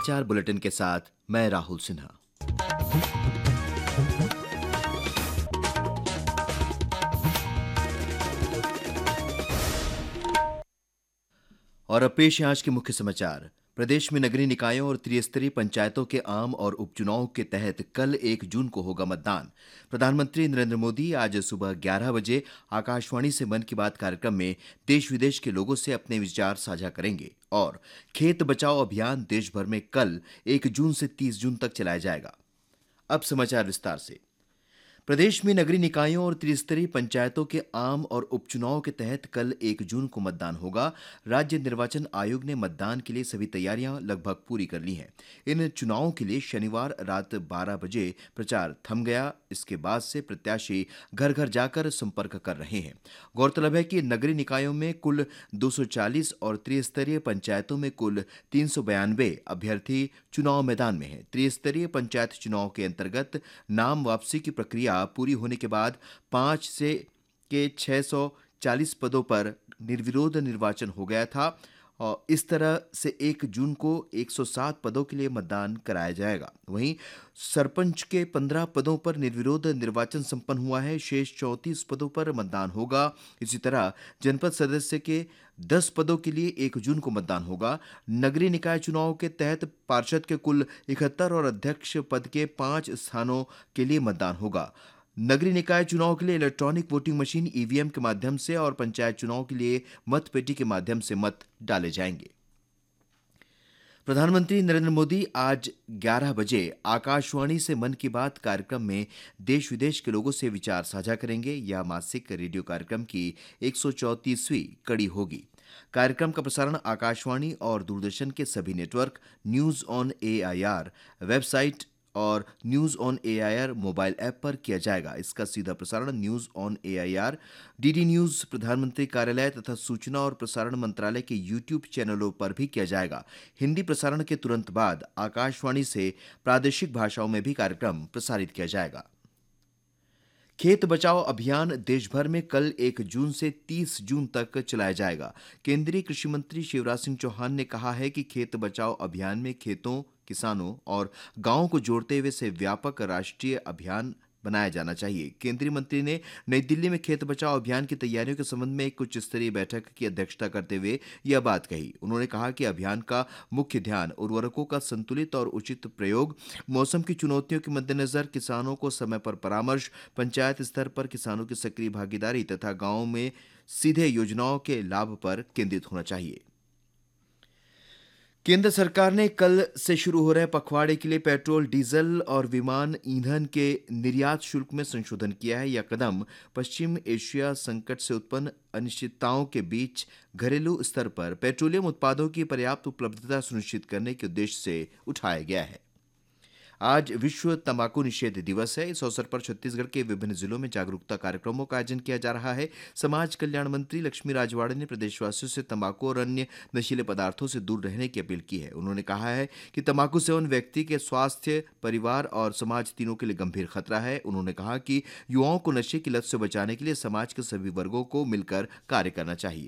समाचार बुलेटिन के साथ मैं राहुल सिन्हा। और अब पेश है आज के मुख्य समाचार। प्रदेश में नगरीय निकायों और त्रिस्तरीय पंचायतों के आम और उपचुनाव के तहत कल 1 जून को होगा मतदान। प्रधानमंत्री नरेंद्र मोदी आज सुबह 11 बजे आकाशवाणी से मन की बात कार्यक्रम में देश विदेश के लोगों से अपने विचार साझा करेंगे और खेत बचाओ अभियान देश भर में कल 1 जून से 30 जून तक चलाया जाएगा। अब समाचार विस्तार से। प्रदेश में नगरीय निकायों और त्रिस्तरीय पंचायतों के आम और उपचुनाव के तहत कल 1 जून को मतदान होगा। राज्य निर्वाचन आयोग ने मतदान के लिए सभी तैयारियां लगभग पूरी कर ली हैं। इन चुनावों के लिए शनिवार रात 12 बजे प्रचार थम गया। इसके बाद से प्रत्याशी घर घर जाकर संपर्क कर रहे हैं। गौरतलब है कि नगरीय निकायों में कुल 240 और त्रिस्तरीय पंचायतों में कुल 392 अभ्यर्थी चुनाव मैदान में हैं। त्रिस्तरीय पंचायत चुनाव के अंतर्गत नाम वापसी की प्रक्रिया पूरी होने के बाद 5 से के 640 पदों पर निर्विरोध निर्वाचन हो गया था और इस तरह से 1 जून को 107 पदों के लिए मतदान कराया जाएगा। वहीं सरपंच के 15 पदों पर निर्विरोध निर्वाचन संपन्न हुआ है। शेष 34 पदों पर मतदान होगा। इसी तरह जनपद सदस्य के 10 पदों के लिए 1 जून को मतदान होगा। नगरीय निकाय चुनाव के तहत पार्षद के कुल 71 और अध्यक्ष पद के 5 स्थानों के लिए मतदान होगा। नगरीय निकाय चुनाव के लिए इलेक्ट्रॉनिक वोटिंग मशीन ईवीएम के माध्यम से और पंचायत चुनाव के लिए मत पेटी के माध्यम से मत डाले जाएंगे। प्रधानमंत्री नरेंद्र मोदी आज 11 बजे आकाशवाणी से मन की बात कार्यक्रम में देश विदेश के लोगों से विचार साझा करेंगे। यह मासिक रेडियो कार्यक्रम की 134वीं कड़ी होगी। कार्यक्रम का प्रसारण आकाशवाणी और दूरदर्शन के सभी network, news on AIR website और news on AIR mobile app पर किया जाएगा। इसका सीधा प्रसारण news on AIR, DD news, प्रधानमंत्री कार्यालय तथा सूचना और प्रसारण मंत्रालय के यूट्यूब चैनलों पर भी किया जाएगा। हिंदी प्रसारण के तुरंत बाद आकाशवाणी से प्रादेशिक भाषाओं में भी कार्यक्रम प्रसारित किया जाएगा। खेत बचाओ अभियान देश भर में कल 1 जून से 30 जून तक चलाया जाएगा। केंद्रीय कृषि मंत्री शिवराज सिंह चौहान ने कहा है कि खेत बचाओ अभियान में खेतों, किसानों और गांवों को जोड़ते हुए से व्यापक राष्ट्रीय अभियान बनाया जाना चाहिए। केंद्रीय मंत्री ने नई दिल्ली में खेत बचाओ अभियान की तैयारियों के संबंध में एक उच्च स्तरीय बैठक की अध्यक्षता करते हुए यह बात कही। उन्होंने कहा कि अभियान का मुख्य ध्यान उर्वरकों का संतुलित और उचित प्रयोग, मौसम की चुनौतियों के मद्देनजर किसानों को समय पर परामर्श, पंचायत स्तर पर किसानों की सक्रिय भागीदारी तथा गांवों में सीधे योजनाओं के लाभ पर केंद्रित होना चाहिए। केंद्र सरकार ने कल से शुरू हो रहे पखवाड़े के लिए पेट्रोल, डीजल और विमान ईंधन के निर्यात शुल्क में संशोधन किया है। यह कदम पश्चिम एशिया संकट से उत्पन्न अनिश्चितताओं के बीच घरेलू स्तर पर पेट्रोलियम उत्पादों की पर्याप्त उपलब्धता सुनिश्चित करने के उद्देश्य से उठाया गया है। आज विश्व तंबाकू निषेध दिवस है। इस अवसर पर छत्तीसगढ़ के विभिन्न जिलों में जागरूकता कार्यक्रमों का आयोजन किया जा रहा है। समाज कल्याण मंत्री लक्ष्मी राजवाड़े ने प्रदेशवासियों से तंबाकू और अन्य नशीले पदार्थों से दूर रहने की अपील की है। उन्होंने कहा है कि तंबाकू सेवन व्यक्ति के स्वास्थ्य, परिवार और समाज तीनों के लिए गंभीर खतरा है। उन्होंने कहा कि युवाओं को नशे की लत से बचाने के लिए समाज के सभी वर्गों को मिलकर कार्य करना चाहिए।